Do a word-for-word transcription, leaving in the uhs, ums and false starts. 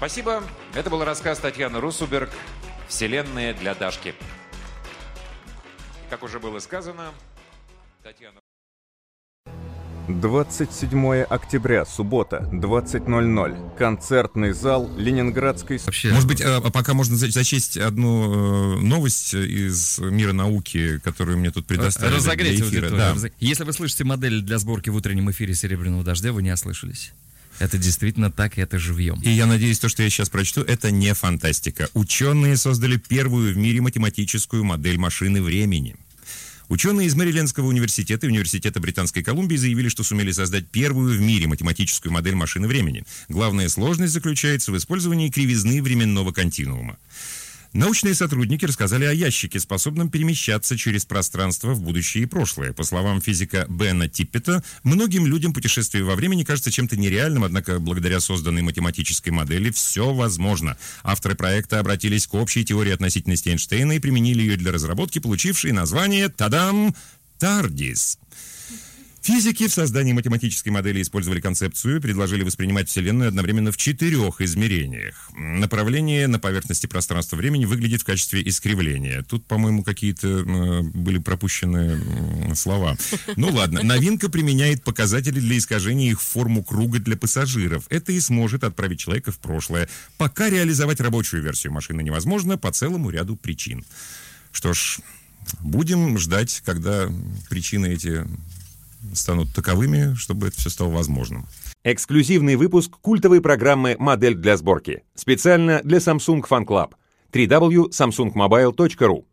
Спасибо. Это был рассказ Татьяны Руссуберг «Вселенная для Дашки». Как уже было сказано, Татьяна... двадцать седьмое октября, суббота, двадцать ноль ноль. Концертный зал Ленинградской... Вообще, может быть, а, пока можно зачесть одну э, новость из мира науки, которую мне тут предоставили. Разогрейте для эфира. аудиторию. Да. Если вы слышите модель для сборки в утреннем эфире «Серебряного дождя», вы не ослышались. Это действительно так, и это живьем. И я надеюсь, то, что я сейчас прочту, это не фантастика. Ученые создали первую в мире математическую модель машины времени. Ученые из Мэрилендского университета и Университета Британской Колумбии заявили, что сумели создать первую в мире математическую модель машины времени. Главная сложность заключается в использовании кривизны временного континуума. Научные сотрудники рассказали о ящике, способном перемещаться через пространство в будущее и прошлое. По словам физика Бена Типпета, многим людям путешествие во времени кажется чем-то нереальным, однако благодаря созданной математической модели все возможно. Авторы проекта обратились к общей теории относительности Эйнштейна и применили ее для разработки, получившей название «Тадам! Тардис». Физики в создании математической модели использовали концепцию и предложили воспринимать Вселенную одновременно в четырех измерениях. Направление на поверхности пространства-времени выглядит в качестве искривления. Тут, по-моему, какие-то э, были пропущены э, слова. Ну ладно, новинка применяет показатели для искажения их в форму круга для пассажиров. Это и сможет отправить человека в прошлое. Пока реализовать рабочую версию машины невозможно по целому ряду причин. Что ж, будем ждать, когда причины эти... станут таковыми, чтобы это все стало возможным. Эксклюзивный выпуск культовой программы «Модель для сборки». Специально для Samsung Fan Club. дабл ю дабл ю дабл ю точка samsung mobile точка ру